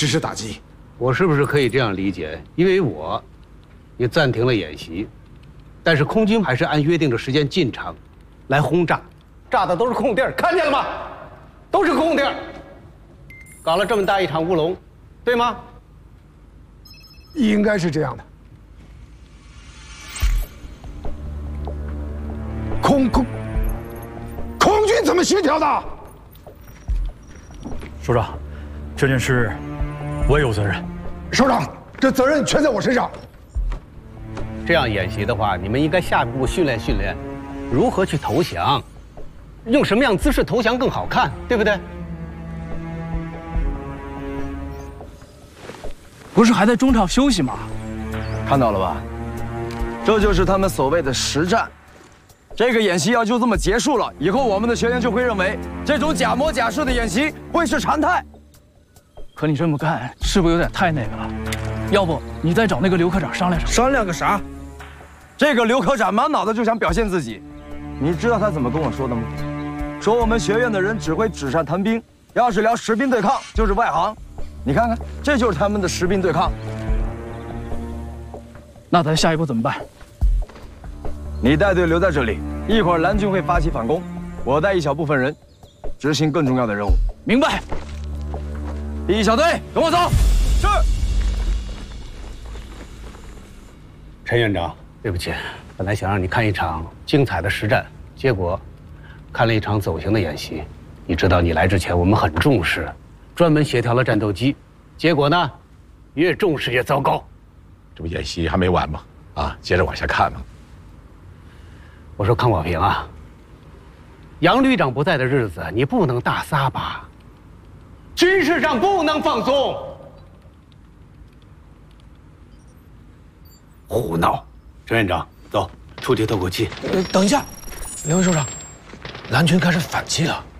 实施打击。 我是不是可以这样理解？因为也暂停了演习，但是空军还是按约定的时间进场，来轰炸，炸的都是空地儿，看见了吗？都是空地儿，搞了这么大一场乌龙，对吗？ 应该是这样的。空军怎么协调的？ 首长，这件事我也有责任。 首长，这责任全在我身上。 这样演习的话，你们应该下一步训练训练，如何去投降，用什么样姿势投降更好看，对不对？ 不是还在中场休息吗？ 看到了吧？这就是他们所谓的实战。这个演习要就这么结束了，以后我们的学员就会认为这种假模假式的演习会是常态。 可你这么干是不是有点太那个了？要不你再找那个刘科长商量商量。 商量个啥？这个刘科长满脑子就想表现自己。你知道他怎么跟我说的吗？说我们学院的人只会纸上谈兵，要是聊实兵对抗就是外行。你看看，这就是他们的实兵对抗。 那咱下一步怎么办？ 你带队留在这里，一会儿蓝军会发起反攻，我带一小部分人执行更重要的任务。 明白。 第一小队，跟我走。是。 陈院长，对不起，本来想让你看一场精彩的实战，结果看了一场走形的演习。你知道，你来之前我们很重视，专门协调了战斗机，结果呢，越重视越糟糕。 这不演习还没完吗？啊，接着往下看嘛。 我说康保平啊，杨旅长不在的日子，你不能大撒把，军事上不能放松。胡闹！陈院长，走，出去透口气。 等一下，两位首长，蓝军开始反击了。